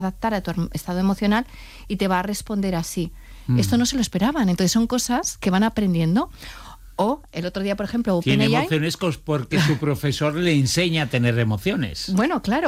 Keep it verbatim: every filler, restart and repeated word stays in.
adaptar a tu estado emocional y te va a responder así. Mm. Esto no se lo esperaban, entonces son cosas que van aprendiendo. O el otro día, por ejemplo, Tiene OpenAI... emociones porque su profesor le enseña a tener emociones. Bueno, claro.